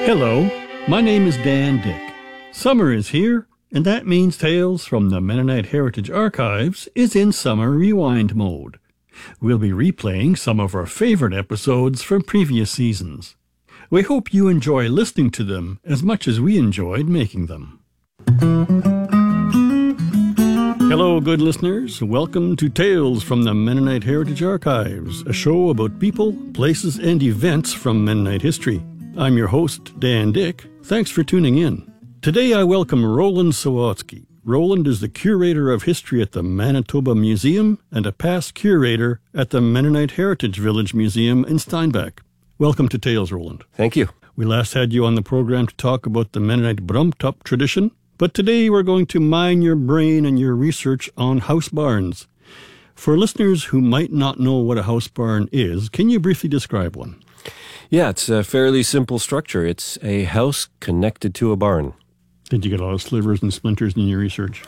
Hello, my name is Dan Dick. Summer is here, and that means Tales from the Mennonite Heritage Archives is in summer rewind mode. We'll be replaying some of our favorite episodes from previous seasons. We hope you enjoy listening to them as much as we enjoyed making them. Hello, good listeners. Welcome to Tales from the Mennonite Heritage Archives, a show about people, places, and events from Mennonite history. I'm your host, Dan Dick. Thanks for tuning in. Today I welcome Roland Sawatsky. Roland is the Curator of History at the Manitoba Museum and a past curator at the Mennonite Heritage Village Museum in Steinbach. Welcome to Tales, Roland. Thank you. We last had you on the program to talk about the Mennonite Brumtup tradition, but today we're going to mine your brain and your research on house barns. For listeners who might not know what a house barn is, can you briefly describe one? Yeah, it's a fairly simple structure. It's a house connected to a barn. Did you get a lot of slivers and splinters in your research?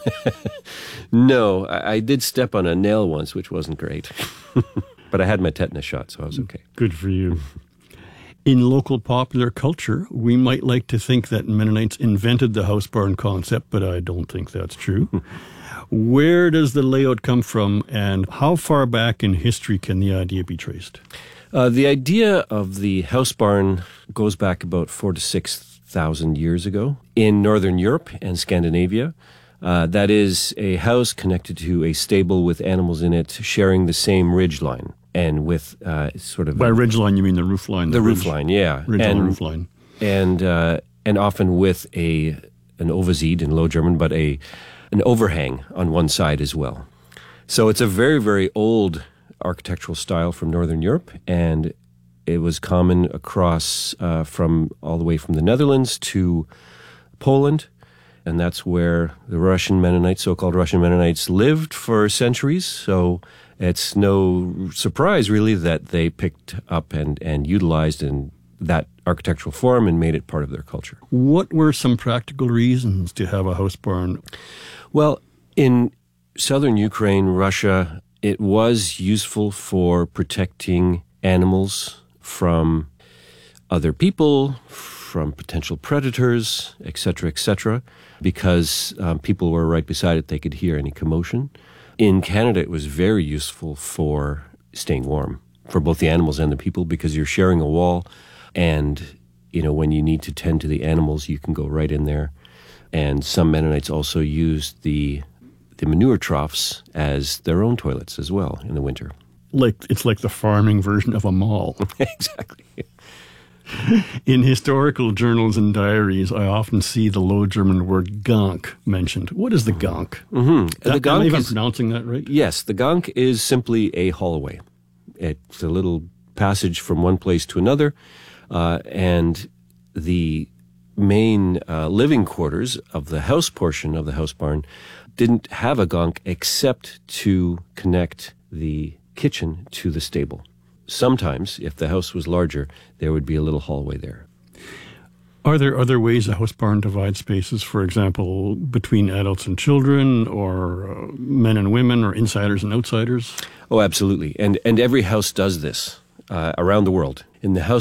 No, I did step on a nail once, which wasn't great. But I had my tetanus shot, so I was okay. Good for you. In local popular culture, we might like to think that Mennonites invented the house barn concept, but I don't think that's true. Where does the layout come from, and how far back in history can the idea be traced? The idea of the house barn goes back about 4,000 to 6,000 years ago in Northern Europe and Scandinavia. That is a house connected to a stable with animals in it sharing the same ridge line and with sort of... By ridge line, you mean the roof line? The roof line, yeah. Ridge on the roof line. And often with an Overseed in Low German, but an overhang on one side as well. So it's a very, very old architectural style from Northern Europe, and it was common across from all the way from the Netherlands to Poland, and that's where the Russian Mennonites, so-called Russian Mennonites, lived for centuries. So it's no surprise, really, that they picked up and utilized in that architectural form and made it part of their culture. What were some practical reasons to have a house barn? Well, in southern Ukraine, Russia, it was useful for protecting animals from other people, from potential predators, etc., because people were right beside it. They could hear any commotion. In Canada, it was very useful for staying warm for both the animals and the people because you're sharing a wall, and when you need to tend to the animals, you can go right in there. And some Mennonites also used the manure troughs as their own toilets as well in the winter. It's like the farming version of a mall. Exactly. In historical journals and diaries, I often see the Low German word Gank mentioned. What is the Gank? Mm-hmm. Am I even pronouncing that right? Yes, the Gank is simply a hallway. It's a little passage from one place to another, and the main living quarters of the house portion of the house barn didn't have a Gank except to connect the kitchen to the stable. Sometimes, if the house was larger, there would be a little hallway there. Are there other ways a house barn divides spaces, for example, between adults and children, or men and women, or insiders and outsiders? Oh, absolutely. And every house does this around the world. In the house